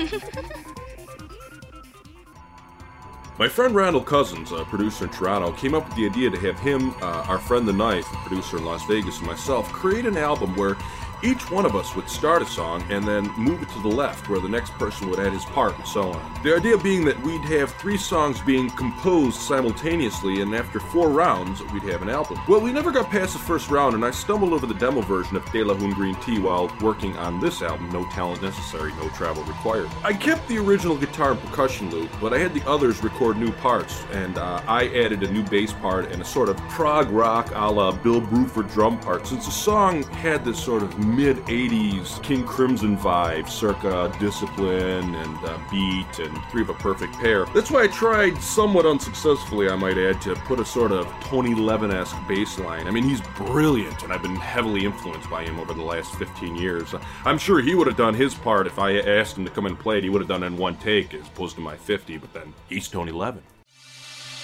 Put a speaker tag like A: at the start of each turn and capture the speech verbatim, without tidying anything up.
A: My friend Randall Cousins, a producer in Toronto, came up with the idea to have him, uh, our friend The Knife, a producer in Las Vegas, and myself create an album where each one of us would start a song and then move it to the left where the next person would add his part and so on. The idea being that we'd have three songs being composed simultaneously, and after four rounds we'd have an album. Well, we never got past the first round, and I stumbled over the demo version of De La Hoon Green Tea while working on this album, No Talent Necessary, No Travel Required. I kept the original guitar and percussion loop, but I had the others record new parts, and uh, I added a new bass part and a sort of prog rock a la Bill Bruford drum part, since the song had this sort of mid eighties King Crimson vibe, circa Discipline and uh, Beat and Three of a Perfect Pair. That's why I tried, somewhat unsuccessfully I might add, to put a sort of Tony Levin-esque bass line. I mean, he's brilliant, and I've been heavily influenced by him over the last fifteen years. I'm sure he would have done his part if I asked him to come and play it. He would have done it in one take as opposed to my fifty, but then he's Tony Levin.